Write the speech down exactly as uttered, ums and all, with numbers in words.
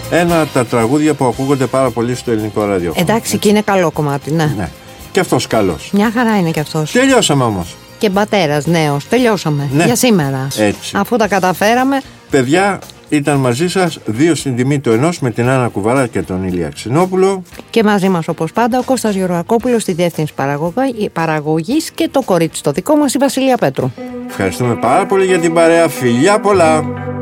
ένα από τα τραγούδια που ακούγονται πάρα πολύ στο ελληνικό ραδιόφωνο. Εντάξει, έτσι. Και είναι καλό κομμάτι, ναι. Ναι. Και αυτός καλός. Μια χαρά είναι και αυτός. Τελειώσαμε όμως. Και πατέρας νέος. Τελειώσαμε. Ναι. Για σήμερα. Έτσι. Αφού τα καταφέραμε. Παιδιά, ήταν μαζί σας δύο στην τιμή του ενός με την Άννα Κουβαρά και τον Ηλία Ξινόπουλο. Και μαζί μας όπως πάντα ο Κώστας Γεωργακόπουλος στη διεύθυνση παραγωγής και το κορίτσι το δικό μας η Βασιλεία Πέτρου. Ευχαριστούμε πάρα πολύ για την παρέα. Φιλιά πολλά!